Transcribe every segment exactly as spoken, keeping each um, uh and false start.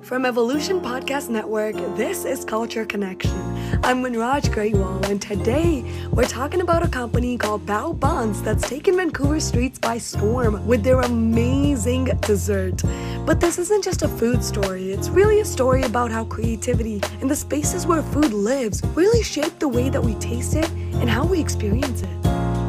From Evolution Podcast Network, this is Culture Connection. I'm Munraj Grewal, and today we're talking about a company called Bao Buns that's taken Vancouver streets by storm with their amazing dessert. But this isn't just a food story, it's really a story about how creativity and the spaces where food lives really shape the way that we taste it and how we experience it.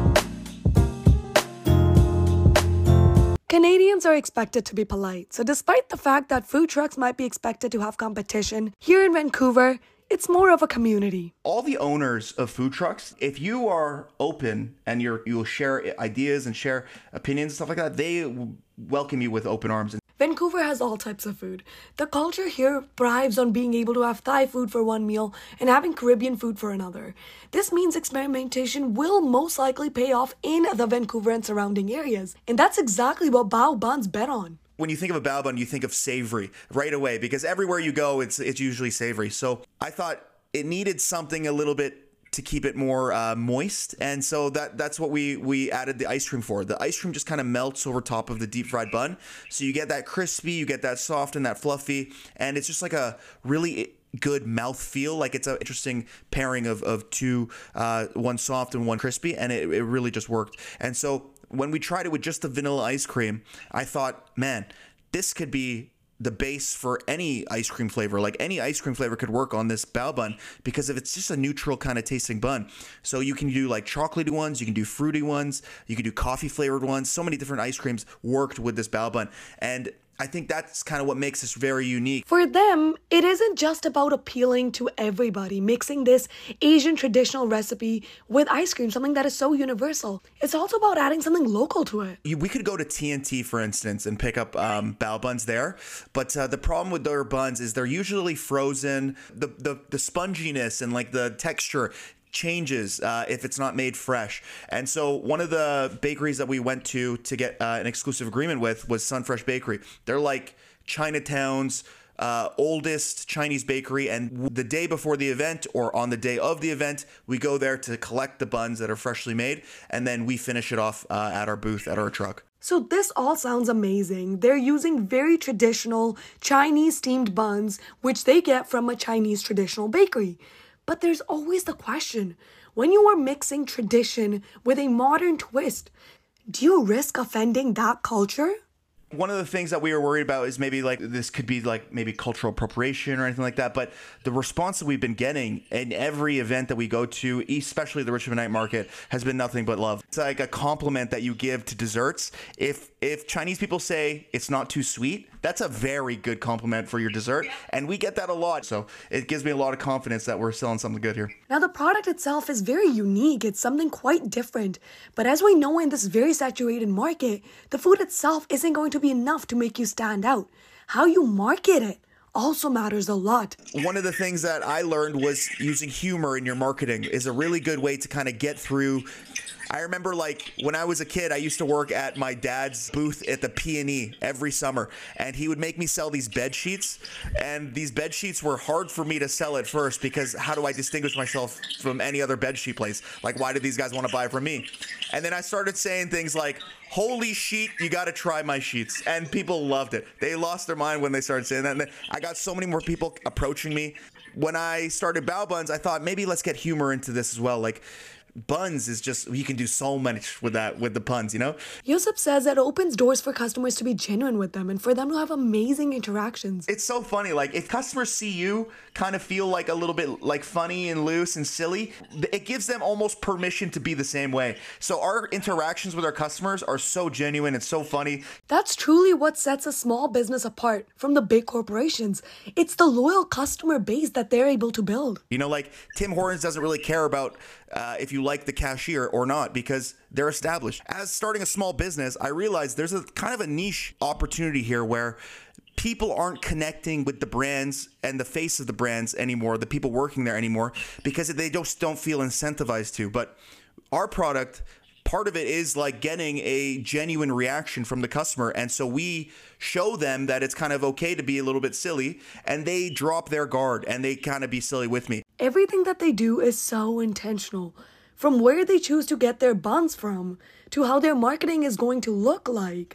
Canadians are expected to be polite, so despite the fact that food trucks might be expected to have competition, here in Vancouver, it's more of a community. All the owners of food trucks, if you are open and you're you'll share ideas and share opinions and stuff like that, they w- welcome you with open arms. Vancouver has all types of food. The culture here thrives on being able to have Thai food for one meal and having Caribbean food for another. This means experimentation will most likely pay off in the Vancouver and surrounding areas. And that's exactly what Bao Buns bet on. When you think of a bao bun, you think of savory right away because everywhere you go, it's it's usually savory. So I thought it needed something a little bit to keep it more uh, moist, and so that that's what we we added the ice cream for. The ice cream just kind of melts over top of the deep fried bun, so you get that crispy, you get that soft and that fluffy, and it's just like a really good mouth feel. Like it's an interesting pairing of of two, uh, one soft and one crispy, and it, it really just worked. And so when we tried it with just the vanilla ice cream, I thought, man, this could be the base for any ice cream flavor. Like any ice cream flavor could work on this bao bun because if it's just a neutral kind of tasting bun. So you can do like chocolatey ones, you can do fruity ones, you can do coffee flavored ones. So many different ice creams worked with this bao bun. And I think that's kind of what makes this very unique. For them, it isn't just about appealing to everybody, mixing this Asian traditional recipe with ice cream, something that is so universal. It's also about adding something local to it. We could go to T N T, for instance, and pick up um, bao buns there. But uh, the problem with their buns is they're usually frozen. The, the, the sponginess and like the texture changes uh, if it's not made fresh. And so one of the bakeries that we went to to get uh, an exclusive agreement with was Sunfresh Bakery. They're like Chinatown's uh, oldest Chinese bakery, and the day before the event or on the day of the event, we go there to collect the buns that are freshly made, and then we finish it off uh, at our booth at our truck. So this all sounds amazing. They're using very traditional Chinese steamed buns, which they get from a Chinese traditional bakery. But there's always the question, when you are mixing tradition with a modern twist, do you risk offending that culture? One of the things that we were worried about is maybe like this could be like maybe cultural appropriation or anything like that. But the response that we've been getting in every event that we go to, especially the Richmond Night Market, has been nothing but love. It's like a compliment that you give to desserts. If if Chinese people say it's not too sweet, that's a very good compliment for your dessert. And we get that a lot. So it gives me a lot of confidence that we're selling something good here. Now, the product itself is very unique. It's something quite different. But as we know in this very saturated market, the food itself isn't going to be enough to make you stand out. How you market it also matters a lot. One of the things that I learned was using humor in your marketing is a really good way to kind of get through. I remember like when I was a kid, I used to work at my dad's booth at the P and E every summer, and he would make me sell these bed sheets, and these bed sheets were hard for me to sell at first because how do I distinguish myself from any other bed sheet place? Like, why do these guys want to buy from me? And then I started saying things like, holy sheet, you got to try my sheets. And people loved it. They lost their mind when they started saying that. And then I got so many more people approaching me. When I started Bao Buns, I thought maybe let's get humor into this as well. Like, buns is just, you can do so much with that, with the puns, you know? Yusuf says that opens doors for customers to be genuine with them and for them to have amazing interactions. It's so funny. Like, if customers see you kind of feel like a little bit like funny and loose and silly, it gives them almost permission to be the same way. So our interactions with our customers are so genuine and so funny. That's truly what sets a small business apart from the big corporations. It's the loyal customer base that they're able to build. You know, like Tim Hortons doesn't really care about uh, if you like the cashier or not because they're established. As starting a small business, I realized there's a kind of a niche opportunity here where people aren't connecting with the brands and the face of the brands anymore, the people working there anymore, because they just don't feel incentivized to. But our product, part of it is like getting a genuine reaction from the customer. And so we show them that it's kind of okay to be a little bit silly, and they drop their guard and they kind of be silly with me. Everything that they do is so intentional. From where they choose to get their buns from, to how their marketing is going to look like.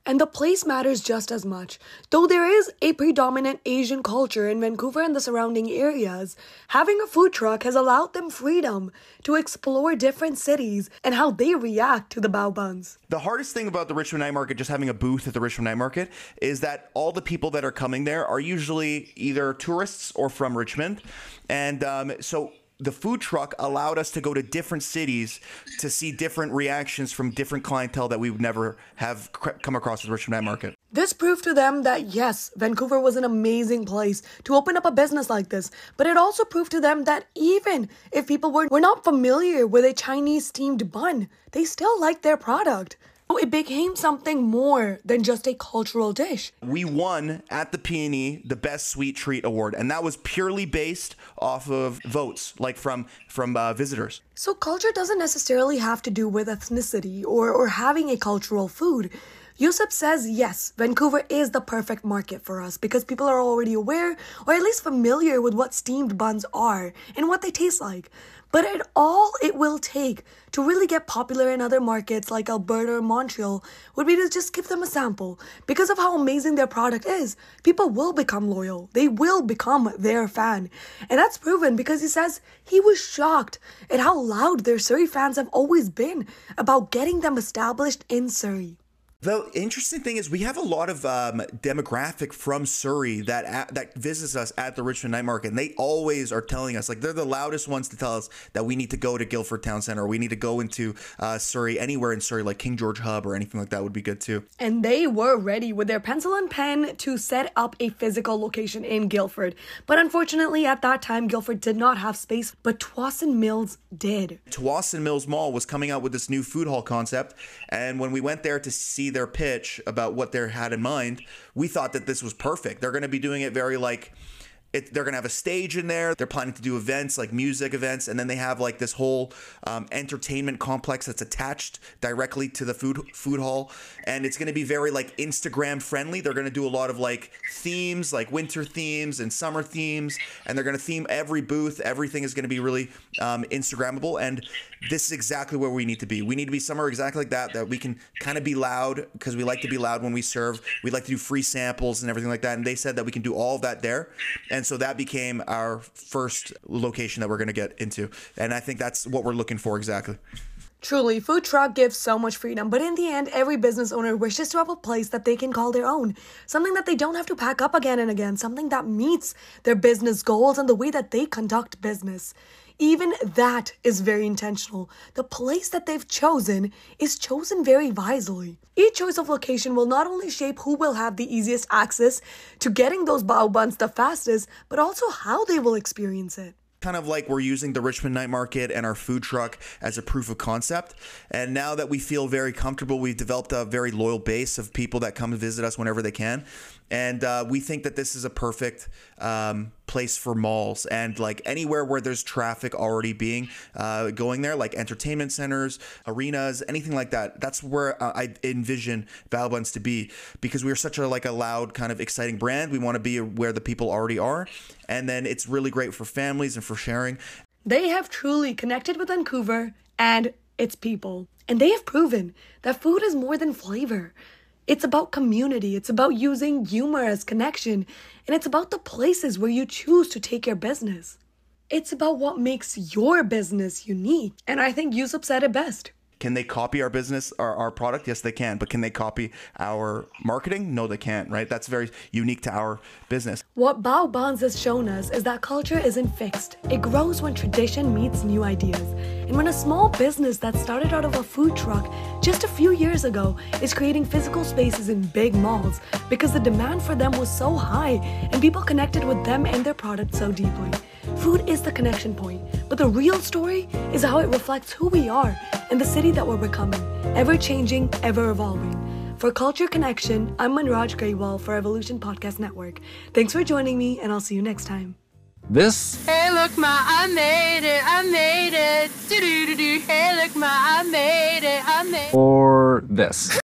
And the place matters just as much. Though there is a predominant Asian culture in Vancouver and the surrounding areas, having a food truck has allowed them freedom to explore different cities and how they react to the bao buns. The hardest thing about the Richmond Night Market, just having a booth at the Richmond Night Market, is that all the people that are coming there are usually either tourists or from Richmond. And um, so the food truck allowed us to go to different cities to see different reactions from different clientele that we would never have come across at the Richmond Night Market. This proved to them that yes, Vancouver was an amazing place to open up a business like this, but it also proved to them that even if people were, were not familiar with a Chinese steamed bun, they still liked their product. It became something more than just a cultural dish. We won at the P and E the Best Sweet Treat Award, and that was purely based off of votes, like from from uh, visitors. So culture doesn't necessarily have to do with ethnicity or, or having a cultural food. Yusuf says, yes, Vancouver is the perfect market for us because people are already aware or at least familiar with what steamed buns are and what they taste like. But it all it will take to really get popular in other markets like Alberta or Montreal would be to just give them a sample. Because of how amazing their product is, people will become loyal. They will become their fan. And that's proven because he says he was shocked at how loud their Surrey fans have always been about getting them established in Surrey. The interesting thing is we have a lot of um, demographic from Surrey that uh, that visits us at the Richmond Night Market, and they always are telling us, like, they're the loudest ones to tell us that we need to go to Guildford Town Centre or we need to go into uh, Surrey, anywhere in Surrey, like King George Hub or anything like that would be good too. And they were ready with their pencil and pen to set up a physical location in Guildford. But unfortunately, at that time, Guildford did not have space, but Tsawwassen Mills did. Tsawwassen Mills Mall was coming out with this new food hall concept, and when we went there to see their pitch about what they had in mind, we thought that this was perfect. They're going to be doing it very like It, they're going to have a stage in there. They're planning to do events like music events. And then they have like this whole um, entertainment complex that's attached directly to the food food hall. And it's going to be very like Instagram friendly. They're going to do a lot of like themes, like winter themes and summer themes. And they're going to theme every booth. Everything is going to be really um, Instagrammable. And this is exactly where we need to be. We need to be somewhere exactly like that, that we can kind of be loud because we like to be loud when we serve. We like to do free samples and everything like that. And they said that we can do all of that there. And so that became our first location that we're going to get into. And I think that's what we're looking for exactly. Truly, food truck gives so much freedom, but in the end, every business owner wishes to have a place that they can call their own. Something that they don't have to pack up again and again. Something that meets their business goals and the way that they conduct business. Even that is very intentional. The place that they've chosen is chosen very wisely. Each choice of location will not only shape who will have the easiest access to getting those bao buns the fastest, but also how they will experience it. Kind of like we're using the Richmond Night Market and our food truck as a proof of concept. And now that we feel very comfortable, we've developed a very loyal base of people that come and visit us whenever they can. And uh, we think that this is a perfect um, place for malls and like anywhere where there's traffic already being uh, going there, like entertainment centers, arenas, anything like that. That's where uh, I envision Bao Buns to be, because we're such a like a loud kind of exciting brand. We want to be where the people already are. And then it's really great for families and for sharing. They have truly connected with Vancouver and its people. And they have proven that food is more than flavor. It's about community, it's about using humor as connection, and it's about the places where you choose to take your business. It's about what makes your business unique, and I think Yusuf said it best. Can they copy our business, our, our product? Yes, they can. But can they copy our marketing? No, they can't, right? That's very unique to our business. What Bao Buns has shown us is that culture isn't fixed. It grows when tradition meets new ideas. And when a small business that started out of a food truck just a few years ago is creating physical spaces in big malls because the demand for them was so high and people connected with them and their product so deeply. Food is the connection point, but the real story is how it reflects who we are and the city that we're becoming, ever-changing, ever-evolving. For Culture Connection, I'm Manraj Grewal for Evolution Podcast Network. Thanks for joining me, and I'll see you next time. This. Hey, look, ma, I made it, I made it. Do do do do. Hey, look, ma, I made it, I made it. Or this.